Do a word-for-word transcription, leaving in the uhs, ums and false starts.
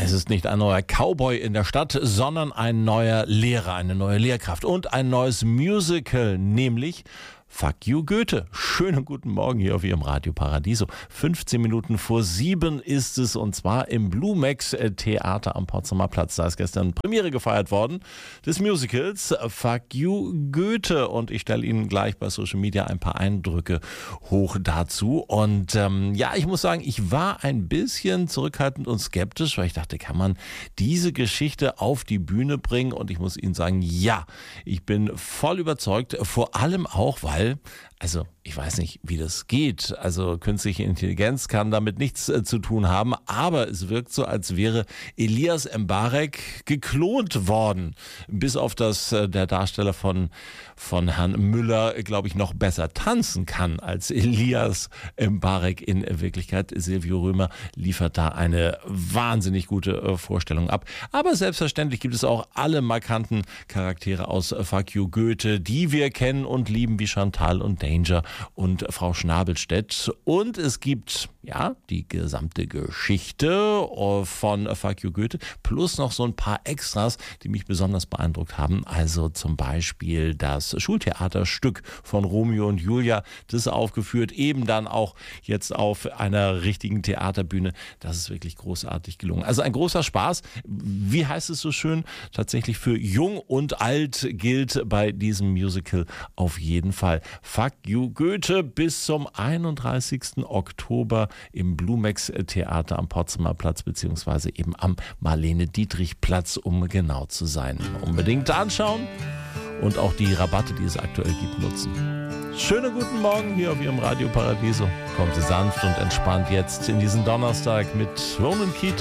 Es ist nicht ein neuer Cowboy in der Stadt, sondern ein neuer Lehrer, eine neue Lehrkraft und ein neues Musical, nämlich Fuck You Goethe. Schönen guten Morgen hier auf Ihrem Radio Paradiso. fünfzehn Minuten vor sieben ist es, und zwar im Blumex Theater am Potsdamer Platz. Da ist gestern Premiere gefeiert worden des Musicals Fuck You Goethe. Und ich stelle Ihnen gleich bei Social Media ein paar Eindrücke hoch dazu. Und ähm, ja, ich muss sagen, ich war ein bisschen zurückhaltend und skeptisch, weil ich dachte, kann man diese Geschichte auf die Bühne bringen? Und ich muss Ihnen sagen, ja, ich bin voll überzeugt, vor allem auch, weil Also, ich weiß nicht, wie das geht. Also, künstliche Intelligenz kann damit nichts äh, zu tun haben, aber es wirkt so, als wäre Elias Mbarek geklont worden. Bis auf das äh, der Darsteller von, von Herrn Müller, glaube ich, noch besser tanzen kann als Elias Mbarek in Wirklichkeit. Silvio Römer liefert da eine wahnsinnig gute äh, Vorstellung ab. Aber selbstverständlich gibt es auch alle markanten Charaktere aus äh, Fuck You Goethe, die wir kennen und lieben, wie Chantal und Danger und Frau Schnabelstedt. Und es gibt, ja, die gesamte Geschichte von Fuck You Goethe plus noch so ein paar Extras, die mich besonders beeindruckt haben. Also zum Beispiel das Schultheaterstück von Romeo und Julia, das ist aufgeführt, eben dann auch jetzt auf einer richtigen Theaterbühne. Das ist wirklich großartig gelungen. Also ein großer Spaß. Wie heißt es so schön? Tatsächlich für jung und alt gilt bei diesem Musical auf jeden Fall. Fuck You Goethe bis zum einunddreißigsten Oktober im Blumex Theater am Potsdamer Platz beziehungsweise eben am Marlene-Dietrich-Platz, um genau zu sein. Unbedingt anschauen und auch die Rabatte, die es aktuell gibt, nutzen. Schönen guten Morgen hier auf Ihrem Radio Paradiso. Kommen Sie sanft und entspannt jetzt in diesen Donnerstag mit Ronan Keating.